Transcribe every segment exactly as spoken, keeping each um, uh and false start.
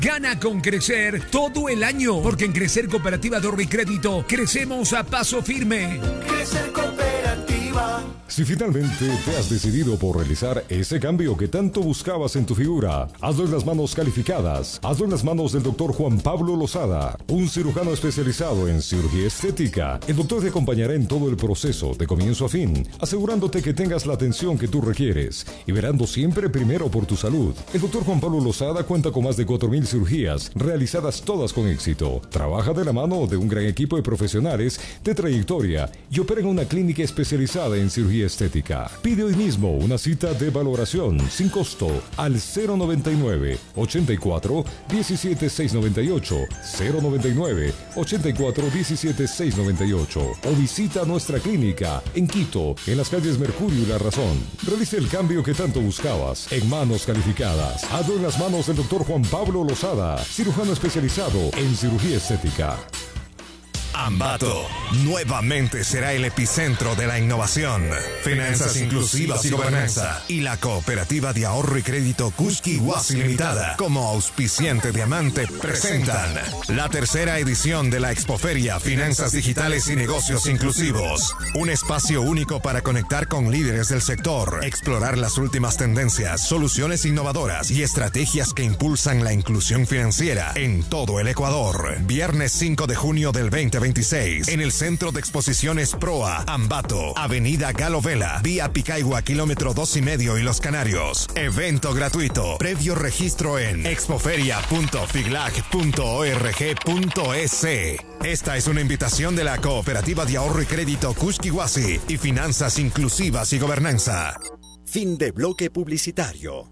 Gana con crecer todo el año, porque en Crecer Cooperativa de Ahorro y Crédito crecemos a paso firme. Crecer Cooperativa. Si finalmente te has decidido por realizar ese cambio que tanto buscabas en tu figura, hazlo en las manos calificadas. Hazlo en las manos del doctor Juan Pablo Lozada, un cirujano especializado en cirugía estética. El doctor te acompañará en todo el proceso, de comienzo a fin, asegurándote que tengas la atención que tú requieres y verando siempre primero por tu salud. El doctor Juan Pablo Lozada cuenta con más de cuatro mil cirugías, realizadas todas con éxito. Trabaja de la mano de un gran equipo de profesionales de trayectoria y opera en una clínica especializada en cirugía estética. Pide hoy mismo una cita de valoración sin costo al cero noventa y nueve, ochenta y cuatro, diecisiete, seiscientos noventa y ocho, cero noventa y nueve, ochenta y cuatro, diecisiete, seiscientos noventa y ocho o visita nuestra clínica en Quito, en las calles Mercurio y La Razón. Realice el cambio que tanto buscabas en manos calificadas. Hazlo en las manos del doctor Juan Pablo Lozada, cirujano especializado en cirugía estética. Ambato nuevamente será el epicentro de la innovación, finanzas inclusivas y gobernanza, y la cooperativa de ahorro y crédito Kuski Huasi Limitada como auspiciante diamante presentan la tercera edición de la Expoferia Finanzas Digitales y Negocios Inclusivos, un espacio único para conectar con líderes del sector, explorar las últimas tendencias, soluciones innovadoras y estrategias que impulsan la inclusión financiera en todo el Ecuador. Viernes cinco de junio del veinte veintiséis en el Centro de Exposiciones Proa, Ambato, Avenida Galo Vela, vía Picaigua, kilómetro dos y medio y Los Canarios. Evento gratuito. Previo registro en expoferia punto figlac punto org punto es. Esta es una invitación de la Cooperativa de Ahorro y Crédito Kuski Huasi y Finanzas Inclusivas y Gobernanza. Fin de bloque publicitario.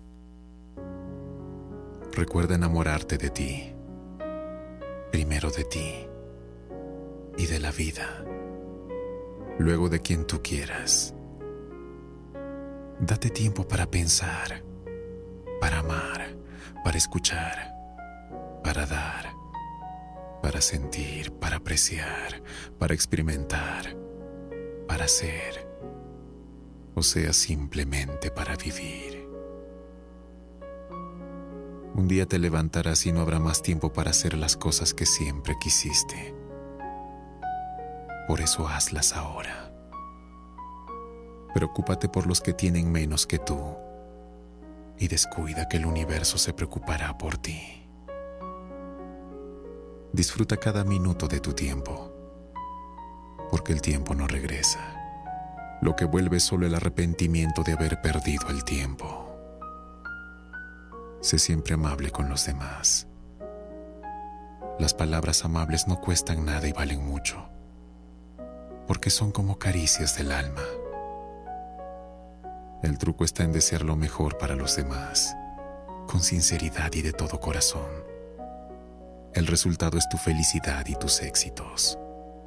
Recuerda enamorarte de ti. Primero de ti. Y de la vida. Luego de quien tú quieras. Date tiempo para pensar, para amar, para escuchar, para dar, para sentir, para apreciar, para experimentar, para ser, o sea, simplemente para vivir. Un día te levantarás y no habrá más tiempo para hacer las cosas que siempre quisiste. Por eso hazlas ahora. Preocúpate por los que tienen menos que tú y descuida que el universo se preocupará por ti. Disfruta cada minuto de tu tiempo, porque el tiempo no regresa. Lo que vuelve es solo el arrepentimiento de haber perdido el tiempo. Sé siempre amable con los demás. Las palabras amables no cuestan nada y valen mucho, porque son como caricias del alma. El truco está en desear lo mejor para los demás, con sinceridad y de todo corazón. El resultado es tu felicidad y tus éxitos.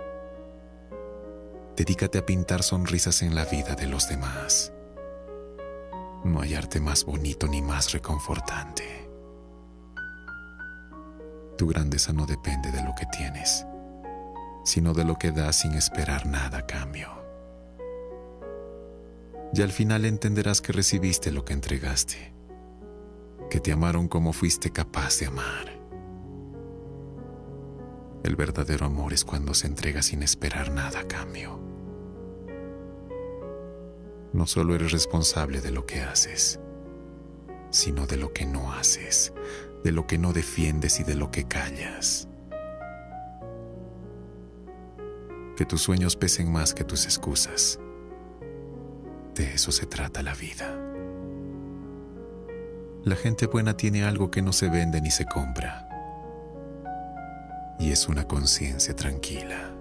Dedícate a pintar sonrisas en la vida de los demás. No hay arte más bonito ni más reconfortante. Tu grandeza no depende de lo que tienes, sino de lo que das sin esperar nada a cambio. Y al final entenderás que recibiste lo que entregaste, que te amaron como fuiste capaz de amar. El verdadero amor es cuando se entrega sin esperar nada a cambio. No solo eres responsable de lo que haces, sino de lo que no haces, de lo que no defiendes y de lo que callas. Que tus sueños pesen más que tus excusas. De eso se trata la vida. La gente buena tiene algo que no se vende ni se compra, y es una conciencia tranquila.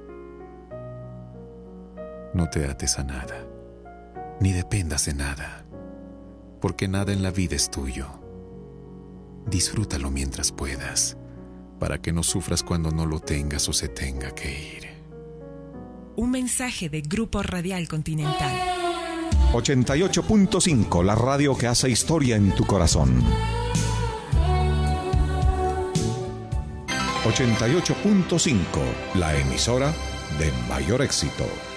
No te ates a nada, ni dependas de nada, porque nada en la vida es tuyo. Disfrútalo mientras puedas, para que no sufras cuando no lo tengas o se tenga que ir. Un mensaje de Grupo Radial Continental. ochenta y ocho punto cinco, la radio que hace historia en tu corazón. ochenta y ocho punto cinco, la emisora de mayor éxito.